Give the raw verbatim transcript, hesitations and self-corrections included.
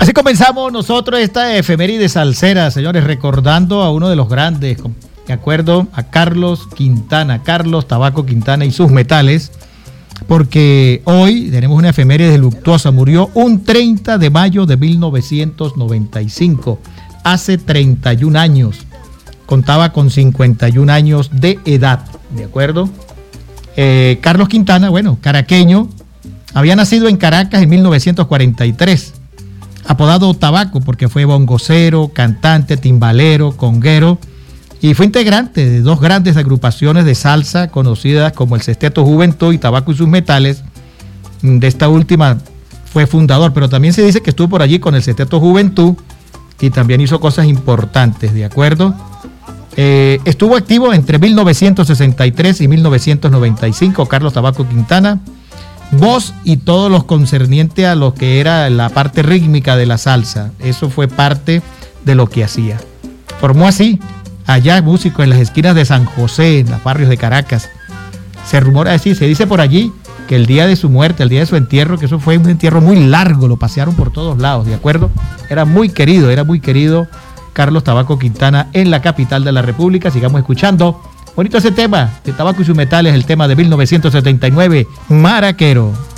así comenzamos nosotros esta efeméride salsera, señores, recordando a uno de los grandes, de acuerdo a Carlos Quintana, Carlos Tabaco Quintana y sus metales, porque hoy tenemos una efeméride luctuosa. Murió un treinta de mayo de mil novecientos noventa y cinco, hace treinta y un años. Contaba con cincuenta y un años de edad, ¿de acuerdo? Eh, Carlos Quintana, bueno, caraqueño, había nacido en Caracas en mil novecientos cuarenta y tres. Apodado Tabaco porque fue bongocero, cantante, timbalero, conguero y fue integrante de dos grandes agrupaciones de salsa conocidas como el Sexteto Juventud y Tabaco y sus metales. De esta última fue fundador, pero también se dice que estuvo por allí con el Sexteto Juventud y también hizo cosas importantes, ¿de acuerdo? Eh, estuvo activo entre mil novecientos sesenta y tres y mil novecientos noventa y cinco, Carlos Tabaco Quintana. Voz y todo lo concerniente a lo que era la parte rítmica de la salsa. Eso fue parte de lo que hacía. Formó así, allá músico en las esquinas de San José, en los barrios de Caracas. Se rumora así, se dice por allí que el día de su muerte, el día de su entierro, que eso fue un entierro muy largo, lo pasearon por todos lados, ¿de acuerdo? Era muy querido, era muy querido Carlos Tabaco Quintana en la capital de la República. Sigamos escuchando. Bonito ese tema de Tabaco y sus metales, el tema de mil novecientos setenta y nueve, Maraquero.